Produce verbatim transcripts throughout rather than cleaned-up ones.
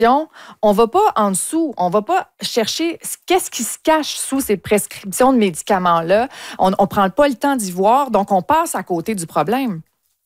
on ne va pas en dessous, on ne va pas chercher qu'est-ce qui se cache sous ces prescriptions de médicaments-là. On ne prend pas le temps d'y voir, donc on passe à côté du problème.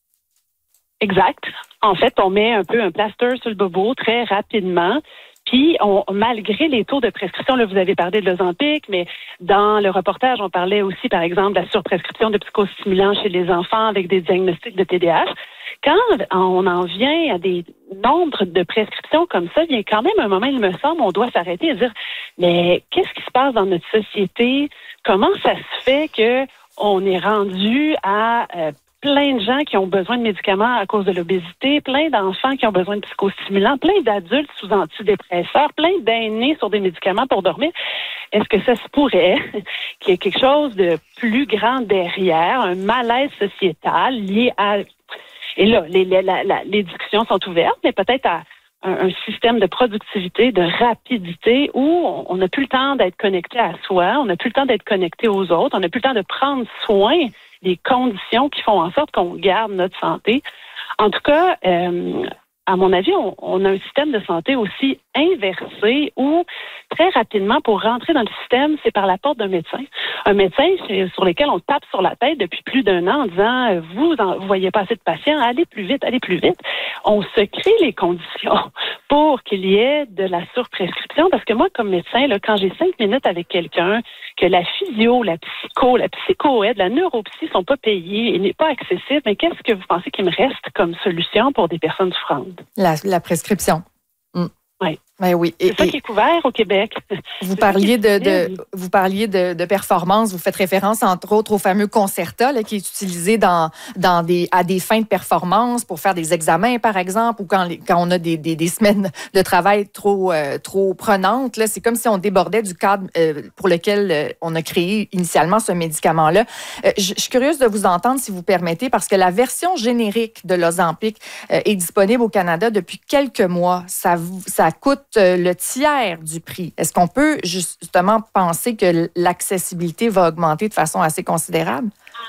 Exact. En fait, on met un peu un plaster sur le bobo très rapidement. Puis, on, malgré les taux de prescription, là, vous avez parlé de l'Ozempic, mais dans le reportage, on parlait aussi, par exemple, de la surprescription de psychostimulants chez les enfants avec des diagnostics de T D A H. Quand on en vient à des nombres de prescriptions comme ça, il y a quand même un moment, il me semble, on doit s'arrêter et dire, mais qu'est-ce qui se passe dans notre société? Comment ça se fait que on est rendu à euh, plein de gens qui ont besoin de médicaments à cause de l'obésité, plein d'enfants qui ont besoin de psychostimulants, plein d'adultes sous antidépresseurs, plein d'aînés sur des médicaments pour dormir. Est-ce que ça se pourrait qu'il y ait quelque chose de plus grand derrière, un malaise sociétal lié à... Et là, les, les, la, la, les discussions sont ouvertes, mais peut-être à un, un système de productivité, de rapidité où on n'a plus le temps d'être connecté à soi, on n'a plus le temps d'être connecté aux autres, on n'a plus le temps de prendre soin des conditions qui font en sorte qu'on garde notre santé. En tout cas, euh, à mon avis, on, on a un système de santé aussi inversé où, très rapidement, pour rentrer dans le système, c'est par la porte d'un médecin. Un médecin sur lequel on tape sur la tête depuis plus d'un an en disant « Vous ne voyez pas assez de patients, allez plus vite, allez plus vite ». On se crée les conditions pour qu'il y ait de la surprescription. Parce que moi, comme médecin, là, quand j'ai cinq minutes avec quelqu'un, que la physio, la psycho, la psychoaide, la neuropsy sont pas payées et n'est pas accessible, mais qu'est-ce que vous pensez qu'il me reste comme solution pour des personnes souffrantes? La, la prescription. Mm. Oui. Ben oui. Et, c'est ça qui est couvert au Québec. Vous parliez de, de vous parliez de, de performance. Vous faites référence entre autres au fameux Concerta là, qui est utilisé dans dans des à des fins de performance pour faire des examens par exemple ou quand les, quand on a des, des, des semaines de travail trop euh, trop prenantes là, c'est comme si on débordait du cadre euh, pour lequel euh, on a créé initialement ce médicament là. Euh, je, je suis curieuse de vous entendre si vous permettez parce que la version générique de l'Ozempic euh, est disponible au Canada depuis quelques mois. Ça ça coûte le tiers du prix. Est-ce qu'on peut justement penser que l'accessibilité va augmenter de façon assez considérable?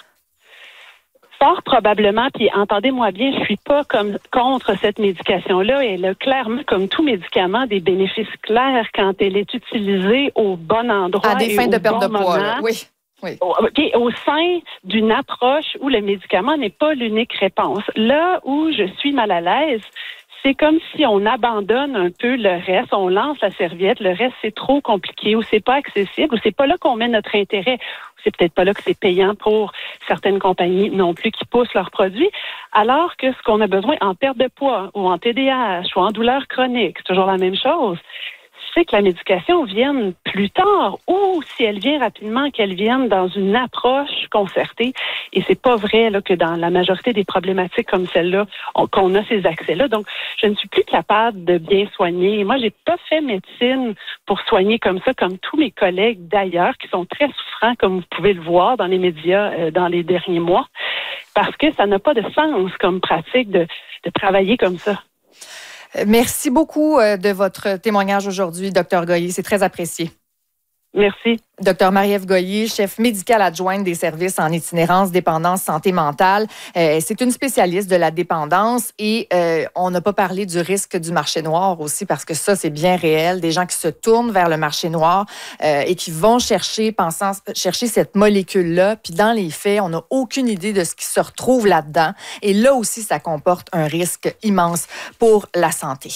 Fort probablement, puis entendez-moi bien, je suis pas comme contre cette médication-là. Elle a clairement, comme tout médicament, des bénéfices clairs quand elle est utilisée au bon endroit. À des fins de perte bon de poids, là. Oui. Oui. Okay, au sein d'une approche où le médicament n'est pas l'unique réponse. Là où je suis mal à l'aise, c'est comme si on abandonne un peu le reste, on lance la serviette, le reste c'est trop compliqué ou c'est pas accessible ou c'est pas là qu'on met notre intérêt ou c'est peut-être pas là que c'est payant pour certaines compagnies non plus qui poussent leurs produits, alors que ce qu'on a besoin en perte de poids ou en T D A H ou en douleur chronique, c'est toujours la même chose. C'est que la médication vienne plus tard ou si elle vient rapidement, qu'elle vienne dans une approche concertée. Et c'est pas vrai là, que dans la majorité des problématiques comme celle-là, on, qu'on a ces accès-là. Donc, je ne suis plus capable de bien soigner. Moi, j'ai pas fait médecine pour soigner comme ça, comme tous mes collègues d'ailleurs, qui sont très souffrants, comme vous pouvez le voir dans les médias euh, dans les derniers mois, parce que ça n'a pas de sens comme pratique de, de travailler comme ça. Merci beaucoup de votre témoignage aujourd'hui, docteur Goyer. C'est très apprécié. Merci. docteur Marie-Ève Goyer, chef médicale adjointe des services en itinérance, dépendance, santé mentale. Euh, c'est une spécialiste de la dépendance et euh, on n'a pas parlé du risque du marché noir aussi parce que ça, c'est bien réel. Des gens qui se tournent vers le marché noir euh, et qui vont chercher, pensant, chercher cette molécule-là. Puis dans les faits, on n'a aucune idée de ce qui se retrouve là-dedans. Et là aussi, ça comporte un risque immense pour la santé.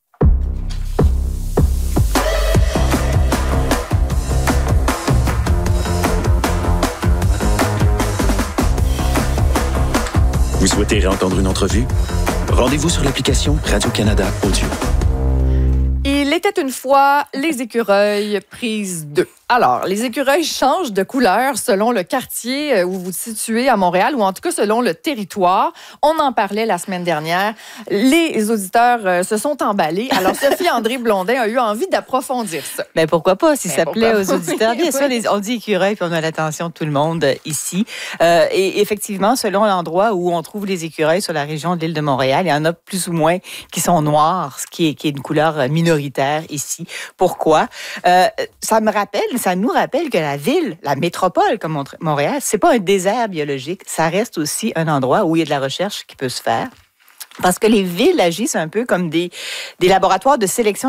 Vous souhaitez réentendre une entrevue? Rendez-vous sur l'application Radio-Canada Audio. Il était une fois les écureuils prise deux. Alors, les écureuils changent de couleur selon le quartier où vous vous situez à Montréal, ou en tout cas selon le territoire. On en parlait la semaine dernière. Les auditeurs se sont emballés. Alors, Sophie-André Blondin a eu envie d'approfondir ça. Mais pourquoi pas, si Mais ça plaît aux pas? auditeurs. Bien sûr, les, on dit écureuil, puis on a l'attention de tout le monde ici. Euh, et effectivement, selon l'endroit où on trouve les écureuils sur la région de l'île de Montréal, il y en a plus ou moins qui sont noirs, ce qui est, qui est une couleur minoritaire ici. Pourquoi? Euh, ça me rappelle, ça nous rappelle que la ville, la métropole comme Montréal, c'est pas un désert biologique, ça reste aussi un endroit où il y a de la recherche qui peut se faire. Parce que les villes agissent un peu comme des, des laboratoires de sélection